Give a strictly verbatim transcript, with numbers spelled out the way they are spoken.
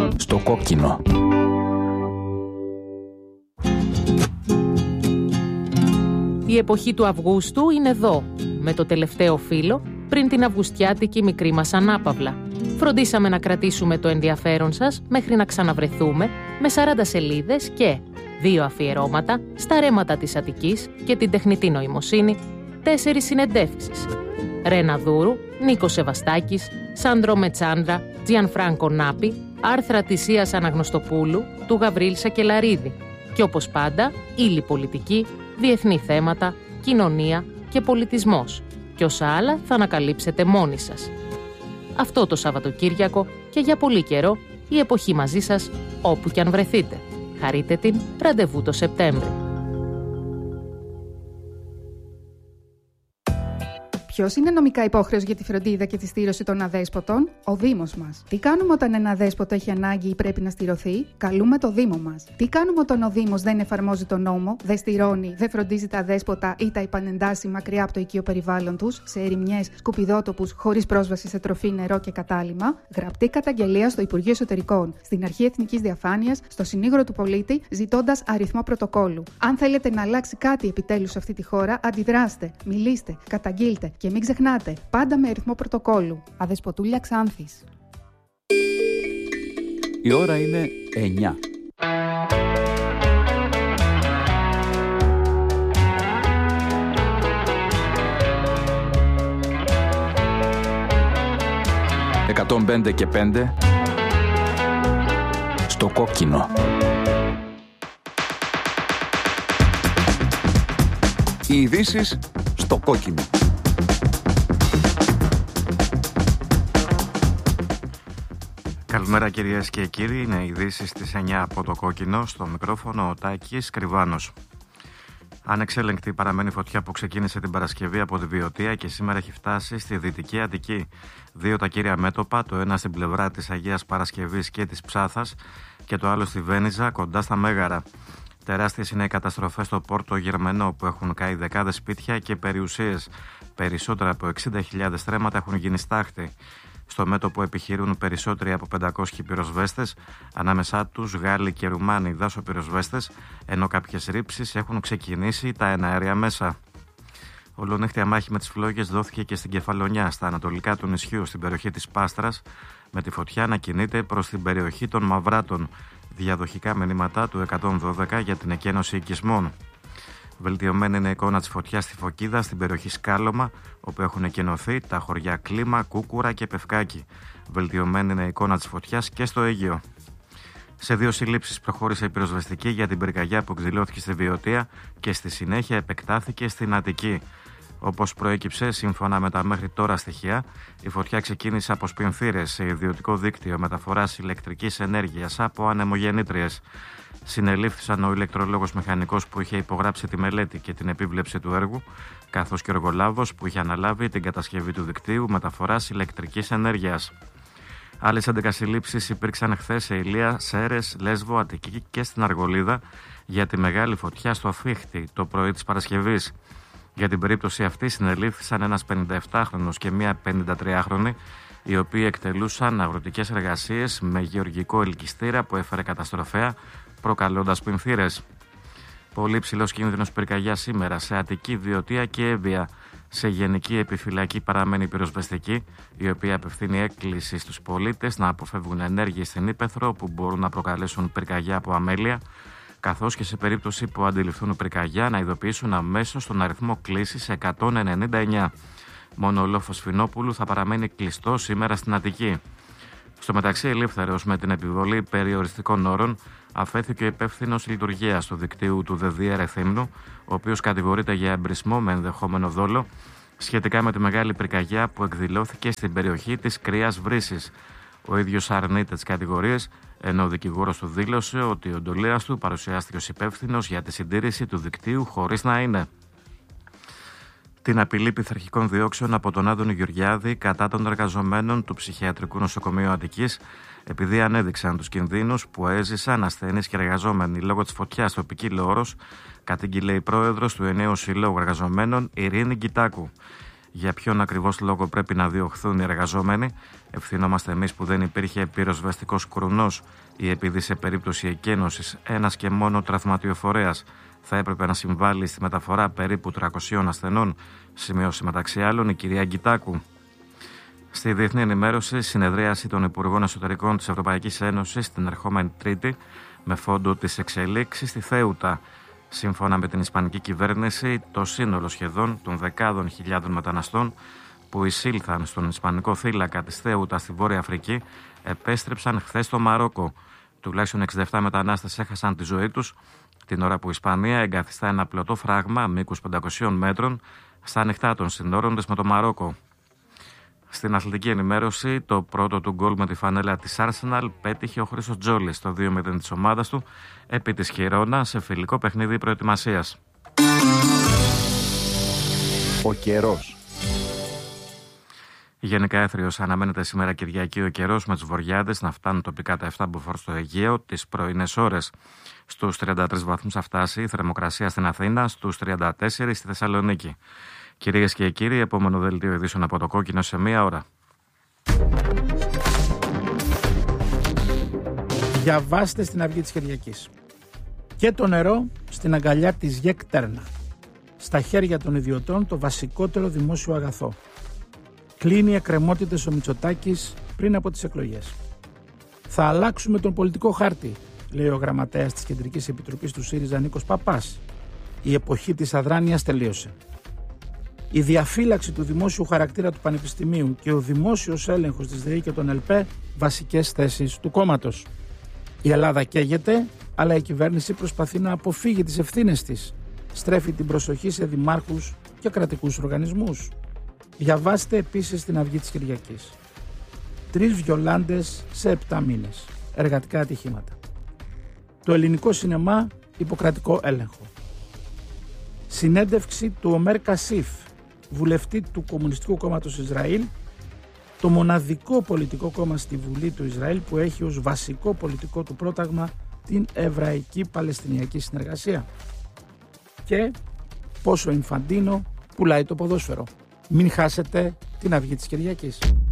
Στο κόκκινο. Η εποχή του Αυγούστου είναι εδώ, με το τελευταίο φύλλο, πριν την αυγουστιάτικη μικρή μας ανάπαυλα. Φροντίσαμε να κρατήσουμε το ενδιαφέρον σας μέχρι να ξαναβρεθούμε με σαράντα σελίδες και δύο αφιερώματα στα ρέματα της Αττικής και την τεχνητή νοημοσύνη, τέσσερις συνεντεύξεις. Ρένα Δούρου, Νίκος Σεβαστάκης, Σάντρο Μετσάντρα, Τζιανφράνκο Νάπη, άρθρα της Ίας Αναγνωστοπούλου, του Γαβρίλ Σακελαρίδη. Και όπως πάντα, ύλη πολιτική, διεθνή θέματα, κοινωνία και πολιτισμός. Και όσα άλλα θα ανακαλύψετε μόνοι σας. Αυτό το Σαββατοκύριακο και για πολύ καιρό η εποχή μαζί σας όπου κι αν βρεθείτε. Χαρείτε την, ραντεβού το Σεπτέμβρη. Ποιος είναι νομικά υπόχρεος για τη φροντίδα και τη στήρωση των αδέσποτων? Ο Δήμος μας. Τι κάνουμε όταν ένα αδέσποτο έχει ανάγκη ή πρέπει να στηρωθεί? Καλούμε το Δήμο μας. Τι κάνουμε όταν ο Δήμος δεν εφαρμόζει τον νόμο, δεν στηρώνει, δεν φροντίζει τα αδέσποτα ή τα επανεντάσσει μακριά από το οικείο περιβάλλον τους, σε ερημιές, σκουπιδότοπους, χωρίς πρόσβαση σε τροφή, νερό και κατάλυμμα? Γραπτή καταγγελία στο Υπουργείο Εσωτερικών, στην Αρχή Εθνικής Διαφάνειας, στο Συνήγορο του Πολίτη, ζητώντας αριθμό πρωτοκόλλου. Αν θέλετε να αλλάξει κάτι επιτέλους σε αυτή τη χώρα, αντιδράστε, μιλήστε, καταγγείλτε. Και μην ξεχνάτε, πάντα με αριθμό πρωτοκόλλου. Αδεσποτούλια Ξάνθης. Η ώρα είναι εννιά. εκατόν πέντε και πέντε στο κόκκινο. Οι ειδήσεις στο κόκκινο. Καλημέρα κυρίες και κύριοι, είναι οι ειδήσεις στις εννιά από το κόκκινο, στο μικρόφωνο ο Τάκης Κρυβάνος. Ανεξέλεγκτη παραμένει φωτιά που ξεκίνησε την Παρασκευή από τη Βιωτία και σήμερα έχει φτάσει στη Δυτική Αττική. Δύο τα κύρια μέτωπα, το ένα στην πλευρά της Αγίας Παρασκευής και της Ψάθας και το άλλο στη Βένιζα κοντά στα Μέγαρα. Τεράστιες είναι οι καταστροφές στο Πόρτο Γερμενό που έχουν καεί δεκάδες σπίτια και περιουσίες. Περισσότερα από εξήντα χιλιάδες στρέμματα έχουν γίνει στάχτη. Στο μέτωπο επιχειρούν περισσότεροι από πεντακόσιοι πυροσβέστες, ανάμεσά τους Γάλλοι και Ρουμάνοι δάσοπυροσβέστες, ενώ κάποιες ρήψεις έχουν ξεκινήσει τα εναέρια μέσα. Ολονύχτια μάχη με τις φλόγες δόθηκε και στην Κεφαλονιά, στα ανατολικά του νησιού, στην περιοχή της Πάστρας, με τη φωτιά να κινείται προς την περιοχή των Μαυράτων. Διαδοχικά μηνύματα του εκατόν δώδεκα για την εκένωση οικισμών. Βελτιωμένη είναι η εικόνα της φωτιάς στη Φωκίδα, στην περιοχή Σκάλωμα, όπου έχουν εκενωθεί τα χωριά Κλίμα, Κούκουρα και Πευκάκη. Βελτιωμένη είναι η εικόνα της φωτιάς και στο Αίγυο. Σε δύο συλλήψεις προχώρησε η πυροσβεστική για την πυρκαγιά που εκδηλώθηκε στη Βιωτία και στη συνέχεια επεκτάθηκε στην Αττική. Όπως προέκυψε, σύμφωνα με τα μέχρι τώρα στοιχεία, η φωτιά ξεκίνησε από σπινθήρες σε ιδιωτικό δίκτυο μεταφοράς ηλεκτρικής ενέργειας από ανεμογεννήτριες. Συνελήφθησαν ο ηλεκτρολόγος μηχανικός που είχε υπογράψει τη μελέτη και την επίβλεψη του έργου, καθώς και ο εργολάβος που είχε αναλάβει την κατασκευή του δικτύου μεταφοράς ηλεκτρικής ενέργειας. Άλλες έντεκα συλλήψεις υπήρξαν χθες σε Ηλία, Σέρρες, Λέσβο, Αττική και στην Αργολίδα για τη μεγάλη φωτιά στο Φίχτη το πρωί της Παρασκευής. Για την περίπτωση αυτή συνελήφθησαν ένας πενηνταεπτάχρονος και μία πενηντατριάχρονη, οι οποίοι εκτελούσαν αγροτικές εργασίες με γεωργικό ελκυστήρα που έφερε καταστροφέα, προκαλώντας πινθύρες. Πολύ ψηλός κίνδυνος πυρκαγιάς σήμερα σε Αττική, Βιωτία και Εύβοια. Σε γενική επιφυλακή παραμένει η πυροσβεστική, η οποία απευθύνει έκκληση στους πολίτες να αποφεύγουν ενέργειες στην ύπαιθρο που μπορούν να προκαλέσουν πυρκαγιά από αμέλεια, καθώς και σε περίπτωση που αντιληφθούν πυρκαγιά να ειδοποιήσουν αμέσως τον αριθμό κλήσης εκατόν ενενήντα εννιά. Μόνο ο λόφος Φινόπουλου θα παραμένει κλειστό σήμερα στην Αττική. Στο μεταξύ, ελεύθερος με την επιβολή περιοριστικών όρων αφέθηκε ο υπεύθυνος λειτουργίας του δικτύου του ΔΕΔΙ Ερεθύμνου, ο οποίος κατηγορείται για εμπρισμό με ενδεχόμενο δόλο σχετικά με τη μεγάλη πυρκαγιά που εκδηλώθηκε στην περιοχή της Κρύας Βρύσης. Ο ίδιος αρνείται τις κατηγορίες, ενώ ο δικηγόρος του δήλωσε ότι ο εντολέας του παρουσιάστηκε ως υπεύθυνος για τη συντήρηση του δικτύου χωρίς να είναι. Την απειλή πειθαρχικών διώξεων από τον Άδωνη Γεωργιάδη κατά των εργαζομένων του Ψυχιατρικού Νοσοκομείου Αττικής, επειδή ανέδειξαν τους κινδύνους που έζησαν ασθενείς και εργαζόμενοι λόγω της φωτιάς στο Ποικίλο Όρος, κατήγγειλε η πρόεδρος του εννέου Συλλόγου Εργαζομένων, Ειρήνη Γκιτάκου. Για ποιον ακριβώς λόγο πρέπει να διωχθούν οι εργαζόμενοι? Ευθυνόμαστε εμείς που δεν υπήρχε πυροσβεστικός κρουνός ή επειδή σε περίπτωση εκένωσης ένας και μόνο τραυματιοφορέας θα έπρεπε να συμβάλλει στη μεταφορά περίπου τριακοσίων ασθενών, σημειώσει μεταξύ άλλων η κυρία Γκιτάκου. Στη διεθνή ενημέρωση, συνεδρίαση των Υπουργών Εσωτερικών της Ευρωπαϊκής Ένωσης την ερχόμενη Τρίτη με φόντο τις εξελίξεις στη Θέουτα. Σύμφωνα με την Ισπανική κυβέρνηση, το σύνολο σχεδόν των δεκάδων χιλιάδων μεταναστών που εισήλθαν στον Ισπανικό θύλακα της Θέουτα στη Βόρεια Αφρική επέστρεψαν χθες στο Μαρόκο. Τουλάχιστον εξήντα επτά μετανάστες έχασαν τη ζωή τους, την ώρα που η Ισπανία εγκαθιστά ένα πλωτό φράγμα μήκους πεντακοσίων μέτρων στα ανοιχτά των συνόρων της με το Μαρόκο. Στην αθλητική ενημέρωση, το πρώτο του γκολ με τη φανέλα της Arsenal πέτυχε ο Χρήστος Τζόλης στο δύο μηδέν της ομάδας του επί της Χιρόνα σε φιλικό παιχνίδι προετοιμασίας. Ο καιρός. Γενικά έθριος αναμένεται σήμερα Κυριακή ο καιρός με τις βοριάδες να φτάνουν τοπικά τα επτά μποφόρ στο Αιγαίο τις πρωινές ώρες. Στους τριάντα τρεις βαθμούς θα φτάσει η θερμοκρασία στην Αθήνα, στους τριάντα τέσσερα στη Θεσσαλονίκη. Κυρίες και κύριοι, επόμενο δελτίο ειδήσεων από το Κόκκινο σε μία ώρα. Διαβάστε στην Αυγή της Κυριακής. Και το νερό στην αγκαλιά της ΓΕΚ Τέρνα. Στα χέρια των ιδιωτών το βασικότερο δημόσιο αγαθό. Κλείνει εκκρεμότητες ο Μητσοτάκης πριν από τις εκλογές. Θα αλλάξουμε τον πολιτικό χάρτη, λέει ο γραμματέας της Κεντρικής Επιτροπής του ΣΥΡΙΖΑ Νίκος Παπάς. Η εποχή της αδράνειας τελείωσε. Η διαφύλαξη του δημόσιου χαρακτήρα του Πανεπιστημίου και ο δημόσιος έλεγχος της ΔΕΗ και των ΕΛΠΕ βασικές θέσεις του κόμματος. Η Ελλάδα καίγεται, αλλά η κυβέρνηση προσπαθεί να αποφύγει τις ευθύνες της. Στρέφει την προσοχή σε δημάρχους και κρατικούς οργανισμούς. Διαβάστε επίσης την Αυγή της Κυριακής. Τρεις βιολάντες σε επτά μήνες. Εργατικά ατυχήματα. Το ελληνικό σινεμά υποκρατικό έλεγχο. Συνέντευξη του Ομέρ Κασίφ, βουλευτή του Κομμουνιστικού Κόμματος Ισραήλ, το μοναδικό πολιτικό κόμμα στη Βουλή του Ισραήλ που έχει ως βασικό πολιτικό του πρόταγμα την Εβραϊκή Παλαιστινιακή Συνεργασία. Και πόσο Ινφαντίνο πουλάει το ποδόσφαιρο. Μην χάσετε την Αυγή της Κυριακής.